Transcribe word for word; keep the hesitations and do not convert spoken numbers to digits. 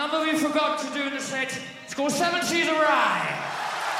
number we forgot to do in the set. It's called Seven Seas of Rye.